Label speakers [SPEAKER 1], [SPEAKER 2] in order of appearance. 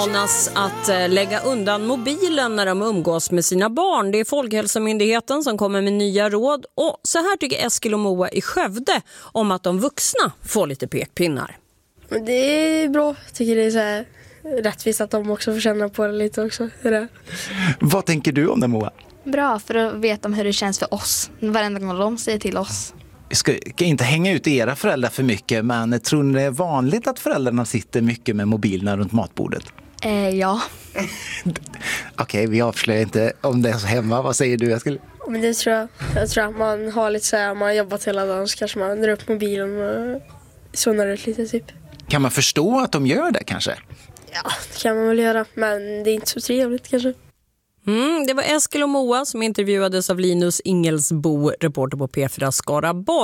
[SPEAKER 1] Att lägga undan mobilen när de umgås med sina barn. Det är Folkhälsomyndigheten som kommer med nya råd. Och så här tycker Eskil och Moa i Skövde om att de vuxna får lite pekpinnar.
[SPEAKER 2] Men det är bra. Jag tycker det är så här rättvist att de också får känna på det lite också. Det.
[SPEAKER 3] Vad tänker du om det, Moa?
[SPEAKER 4] Bra, för att veta hur det känns för oss. Varenda gång de säger till oss.
[SPEAKER 3] Vi ska inte hänga ut era föräldrar för mycket, men tror ni det är vanligt att föräldrarna sitter mycket med mobilerna runt matbordet?
[SPEAKER 4] Ja.
[SPEAKER 3] Okej, vi avslöjar inte om det är så hemma. Vad säger du, Eskil?
[SPEAKER 2] Men det tror jag. Jag tror att man har lite så här, man har jobbat hela dagen så kanske man drar upp mobilen och zonar ut lite typ.
[SPEAKER 3] Kan man förstå att de gör det kanske?
[SPEAKER 2] Ja, det kan man väl göra, men det är inte så trevligt kanske.
[SPEAKER 1] Det var Eskil och Moa som intervjuades av Linus Ingelsbo, reporter på P4 Skaraborg.